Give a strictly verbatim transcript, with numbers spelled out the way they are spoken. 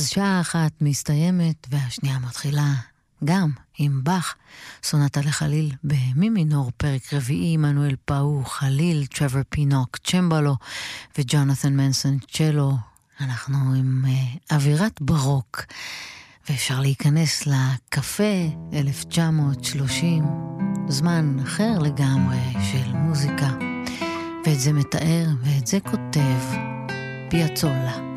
אז שעה אחת מסתיימת והשנייה מתחילה גם עם באך, סונטה לחליל במי מינור, פרק רביעי, מנואל פאו, חליל, טרוור פינוק, צ'מבלו וג'ונתן מנסון צ'לו. אנחנו עם uh, אווירת ברוק, ואפשר להיכנס לקפה אלף תשע מאות שלושים, זמן אחר לגמרי של מוזיקה, ואת זה מתאר ואת זה כותב פיאצולה.